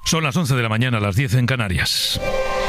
Son las 11 de la mañana, las 10 en Canarias.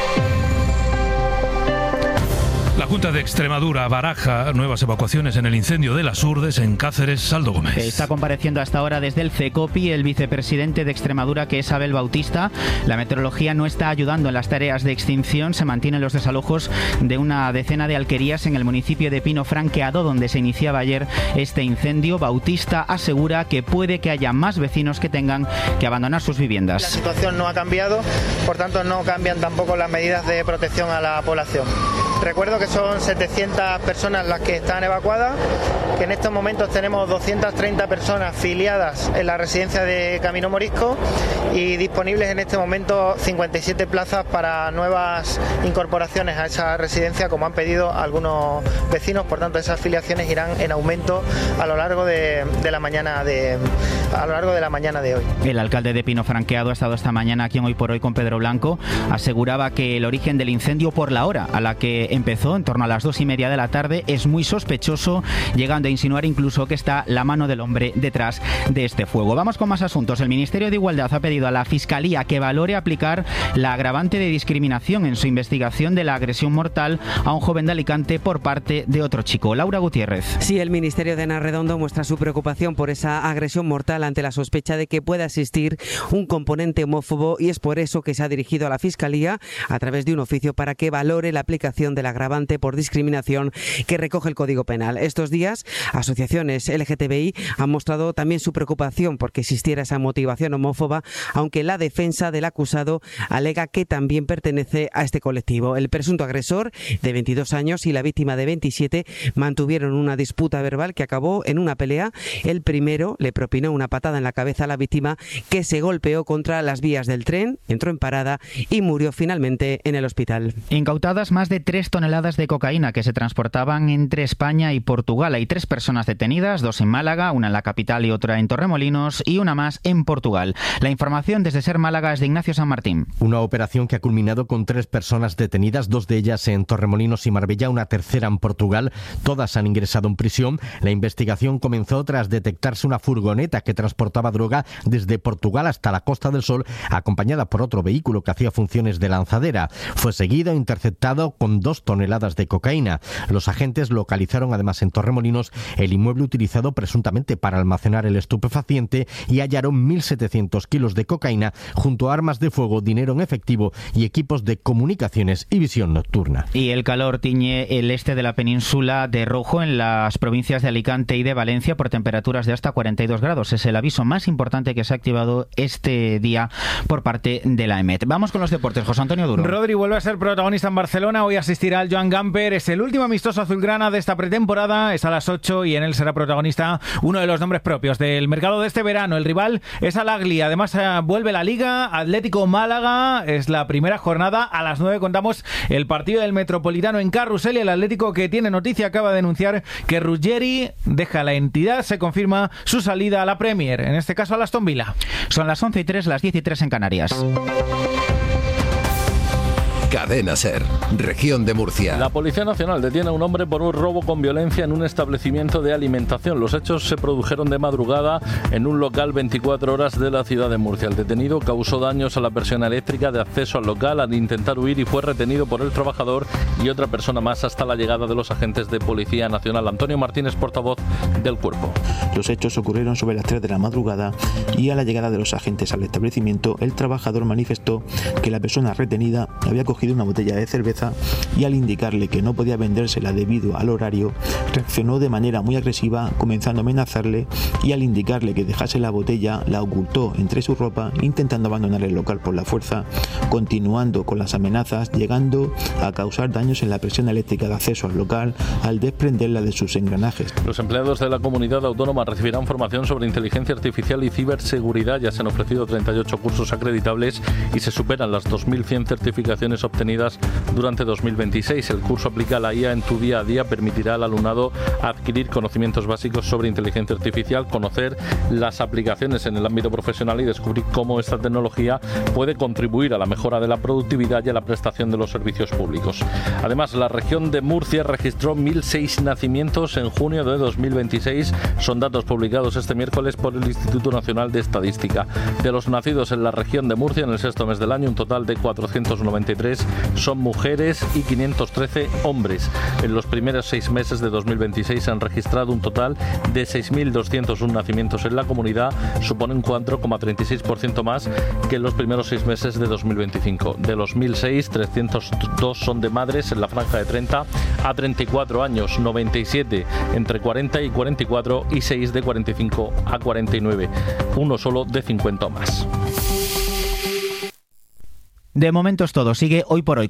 La Junta de Extremadura baraja nuevas evacuaciones en el incendio de Las Urdes en Cáceres. Saldo Gómez. Está compareciendo hasta ahora desde el CECOPI el vicepresidente de Extremadura, que es Abel Bautista. La meteorología no está ayudando en las tareas de extinción. Se mantienen los desalojos de una decena de alquerías en el municipio de Pino Franqueado, donde se iniciaba ayer este incendio. Bautista asegura que puede que haya más vecinos que tengan que abandonar sus viviendas. La situación no ha cambiado, por tanto no cambian tampoco las medidas de protección a la población. Recuerdo que son 700 personas las que están evacuadas, que en estos momentos tenemos 230 personas filiadas en la residencia de Camino Morisco y disponibles en este momento 57 plazas para nuevas incorporaciones a esa residencia, como han pedido algunos vecinos. Por tanto, esas filiaciones irán en aumento a lo largo de la mañana de hoy. El alcalde de Pino Franqueado ha estado esta mañana aquí en Hoy por Hoy con Pedro Blanco. Aseguraba que el origen del incendio, por la hora a la que empezó, en torno a las 2:30 de la tarde, es muy sospechoso, llegando a insinuar incluso que está la mano del hombre detrás de este fuego. Vamos con más asuntos. El Ministerio de Igualdad ha pedido a la Fiscalía que valore aplicar la agravante de discriminación en su investigación de la agresión mortal a un joven de Alicante por parte de otro chico. Laura Gutiérrez. Sí, el Ministerio de Ana Redondo muestra su preocupación por esa agresión mortal ante la sospecha de que pueda existir un componente homófobo, y es por eso que se ha dirigido a la Fiscalía a través de un oficio para que valore la aplicación del agravante por discriminación que recoge el Código Penal. Estos días, asociaciones LGTBI han mostrado también su preocupación porque existiera esa motivación homófoba, aunque la defensa del acusado alega que también pertenece a este colectivo. El presunto agresor, de 22 años, y la víctima, de 27, mantuvieron una disputa verbal que acabó en una pelea. El primero le propinó una patada en la cabeza a la víctima, que se golpeó contra las vías del tren, entró en parada y murió finalmente en el hospital. Incautadas más de 3 toneladas de cocaína que se transportaban entre España y Portugal. Hay 3 personas detenidas, 2 en Málaga, una en la capital y otra en Torremolinos, y una más en Portugal. La información desde Ser Málaga es de Ignacio San Martín. Una operación que ha culminado con 3 personas detenidas, 2 de ellas en Torremolinos y Marbella, una tercera en Portugal. Todas han ingresado en prisión. La investigación comenzó tras detectarse una furgoneta que transportaba droga desde Portugal hasta la Costa del Sol, acompañada por otro vehículo que hacía funciones de lanzadera. Fue seguido e interceptado con 2 toneladas de cocaína. Los agentes localizaron además en Torremolinos el inmueble utilizado presuntamente para almacenar el estupefaciente y hallaron 1.700 kilos de cocaína junto a armas de fuego, dinero en efectivo y equipos de comunicaciones y visión nocturna. Y el calor tiñe el este de la península de rojo en las provincias de Alicante y de Valencia por temperaturas de hasta 42 grados. Es el aviso más importante que se ha activado este día por parte de la EMET. Vamos con los deportes. José Antonio Duro. Rodri vuelve a ser protagonista en Barcelona. Hoy asistirá al Joan Gamper. Es el último amistoso azulgrana de esta pretemporada. Es a las 8 y en él será protagonista uno de los nombres propios del mercado de este verano. El rival es Al-Ahly. Además, vuelve la Liga. Atlético Málaga. Es la primera jornada. A las 9 contamos el partido del Metropolitano en Carrusel, y el Atlético, que tiene noticia, acaba de anunciar que Ruggeri deja la entidad. Se confirma su salida a la Premier, en este caso a Aston Villa. Son las 11:03, las 10:03 en Canarias. Cadena Ser, región de Murcia. La Policía Nacional detiene a un hombre por un robo con violencia en un establecimiento de alimentación. Los hechos se produjeron de madrugada en un local 24 horas de la ciudad de Murcia. El detenido causó daños a la persiana eléctrica de acceso al local al intentar huir y fue retenido por el trabajador y otra persona más hasta la llegada de los agentes de Policía Nacional. Antonio Martínez, portavoz del cuerpo. Los hechos ocurrieron sobre las 3 de la madrugada y a la llegada de los agentes al establecimiento, el trabajador manifestó que la persona retenida había cogido una botella de cerveza y al indicarle que no podía vendérsela debido al horario, reaccionó de manera muy agresiva, comenzando a amenazarle, y al indicarle que dejase la botella, la ocultó entre su ropa, intentando abandonar el local por la fuerza, continuando con las amenazas, llegando a causar daños en la presión eléctrica de acceso al local al desprenderla de sus engranajes. Los empleados de la comunidad autónoma recibirán formación sobre inteligencia artificial y ciberseguridad. Ya se han ofrecido 38 cursos acreditables y se superan las 2.100 certificaciones obtenidas durante 2026. El curso Aplica la IA en tu día a día permitirá al alumnado adquirir conocimientos básicos sobre inteligencia artificial, conocer las aplicaciones en el ámbito profesional y descubrir cómo esta tecnología puede contribuir a la mejora de la productividad y a la prestación de los servicios públicos. Además, la región de Murcia registró 1.006 nacimientos en junio de 2026. Son datos publicados este miércoles por el Instituto Nacional de Estadística. De los nacidos en la región de Murcia en el sexto mes del año, un total de 493 son mujeres y 513 hombres. En los primeros 6 meses de 2026 se han registrado un total de 6.201 nacimientos en la comunidad, supone un 4,36% más que en los primeros 6 meses de 2025. De los 1.006, 302 son de madres en la franja de 30 a 34 años, 97 entre 40 y 44 y 6 de 45 a 49, uno solo de 50 o más. De momento es todo. Sigue Hoy por Hoy.